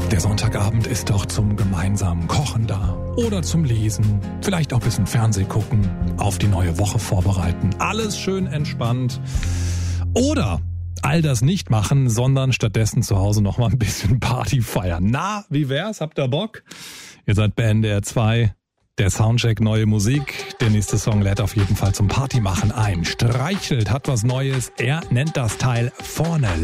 Der Sonntagabend ist doch zum gemeinsamen Kochen da. Oder zum Lesen. Vielleicht auch ein bisschen Fernsehen gucken. Auf die neue Woche vorbereiten. Alles schön entspannt. Oder all das nicht machen, sondern stattdessen zu Hause noch mal ein bisschen Party feiern. Na, wie wär's? Habt ihr Bock? Ihr seid bei NDR 2. Der Soundcheck, neue Musik. Der nächste Song lädt auf jeden Fall zum Partymachen ein. Streichelt hat was Neues. Er nennt das Teil Vorne